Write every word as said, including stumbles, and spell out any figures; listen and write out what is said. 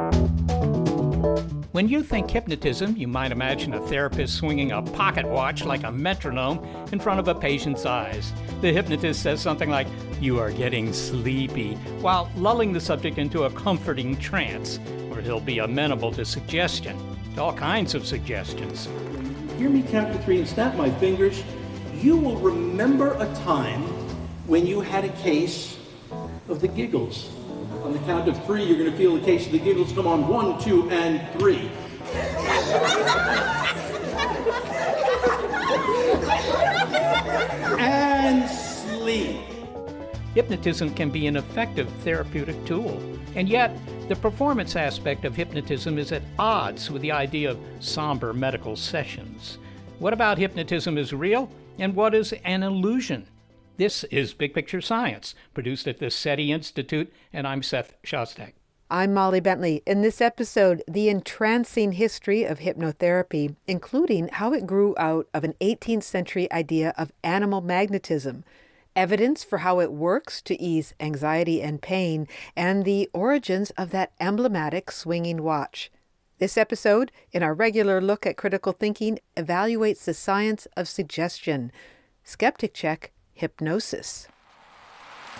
When you think hypnotism, you might imagine a therapist swinging a pocket watch like a metronome in front of a patient's eyes. The hypnotist says something like, "You are getting sleepy," while lulling the subject into a comforting trance, or he'll be amenable to suggestion, all kinds of suggestions. Hear me count to three and snap my fingers. You will remember a time when you had a case of the giggles. On the count of three, you're going to feel the case of the giggles. Come on, one, two, and three. And sleep. Hypnotism can be an effective therapeutic tool, and yet the performance aspect of hypnotism is at odds with the idea of somber medical sessions. What about hypnotism is real, and what is an illusion? This is Big Picture Science, produced at the SETI Institute, and I'm Seth Shostak. I'm Molly Bentley. In this episode, the entrancing history of hypnotherapy, including how it grew out of an eighteenth century idea of animal magnetism, evidence for how it works to ease anxiety and pain, and the origins of that emblematic swinging watch. This episode, in our regular look at critical thinking, evaluates the science of suggestion. Skeptic Check: Hypnosis.